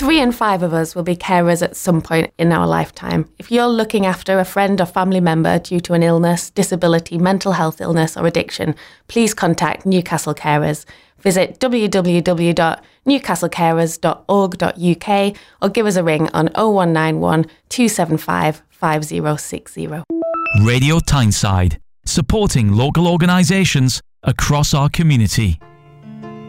3 in 5 of us will be carers at some point in our lifetime. If you're looking after a friend or family member due to an illness, disability, mental health illness or addiction, please contact Newcastle Carers. Visit www.newcastlecarers.org.uk or give us a ring on 0191 275 5060. Radio Tyneside, supporting local organisations across our community.